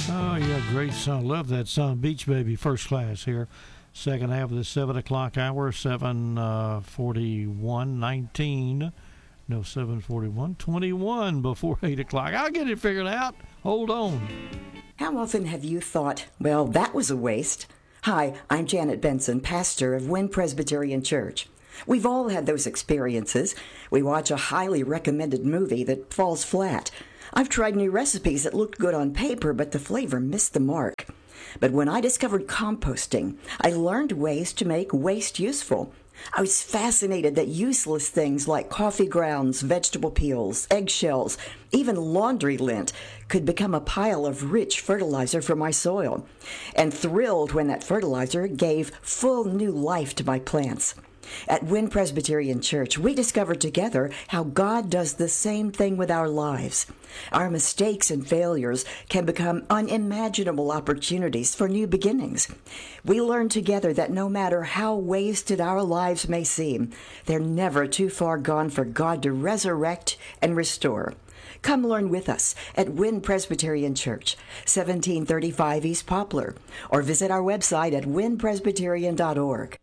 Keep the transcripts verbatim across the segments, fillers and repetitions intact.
Oh, yeah, great song. Love that song. Beach Baby, First Class here. Second half of the seven o'clock hour, seven forty-one, nineteen. No, seven forty-one, twenty-one before eight o'clock. I'll get it figured out. Hold on. How often have you thought, well, that was a waste? Hi, I'm Janet Benson, pastor of Wynn Presbyterian Church. We've all had those experiences. We watch a highly recommended movie that falls flat. I've tried new recipes that looked good on paper, but the flavor missed the mark. But when I discovered composting, I learned ways to make waste useful. I was fascinated that useless things like coffee grounds, vegetable peels, eggshells, even laundry lint could become a pile of rich fertilizer for my soil, and thrilled when that fertilizer gave full new life to my plants. At Wynn Presbyterian Church, we discovered together how God does the same thing with our lives. Our mistakes and failures can become unimaginable opportunities for new beginnings. We learn together that no matter how wasted our lives may seem, they're never too far gone for God to resurrect and restore. Come learn with us at Wynn Presbyterian Church, seventeen thirty-five East Poplar, or visit our website at wynn presbyterian dot org.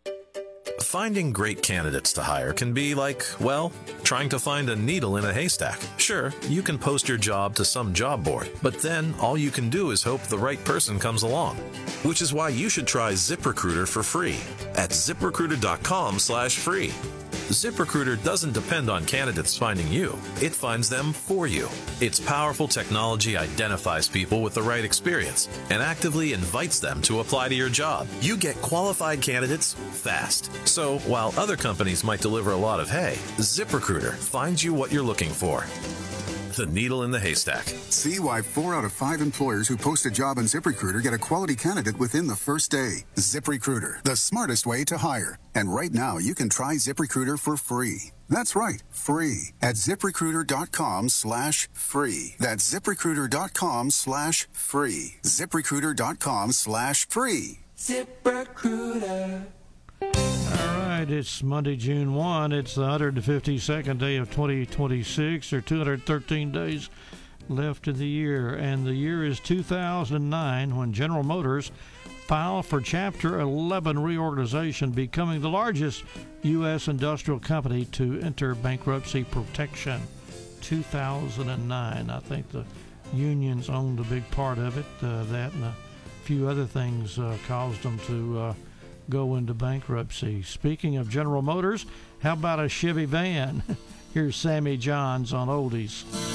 Finding great candidates to hire can be like, well, trying to find a needle in a haystack. Sure, you can post your job to some job board, but then all you can do is hope the right person comes along. Which is why you should try ZipRecruiter for free at ziprecruiter.com slash free. ZipRecruiter doesn't depend on candidates finding you. It finds them for you. Its powerful technology identifies people with the right experience and actively invites them to apply to your job. You get qualified candidates fast. So while other companies might deliver a lot of hay, ZipRecruiter finds you what you're looking for. The needle in the haystack. See why four out of five employers who post a job on ZipRecruiter get a quality candidate within the first day. ZipRecruiter, the smartest way to hire. And right now, you can try ZipRecruiter for free. That's right, free. At ZipRecruiter.com slash free. That's ZipRecruiter.com slash free. ZipRecruiter.com slash free. ZipRecruiter. All right, it's Monday, June first. It's the one hundred fifty-second day of twenty twenty-six. There are two hundred thirteen days left in the year, and the year is two thousand nine when General Motors filed for Chapter eleven reorganization, becoming the largest U S industrial company to enter bankruptcy protection. two thousand nine. I think the unions owned a big part of it. Uh, that and a few other things uh, caused them to uh, go into bankruptcy. Speaking of General Motors, how about a Chevy van? Here's Sammy Johns on Oldies.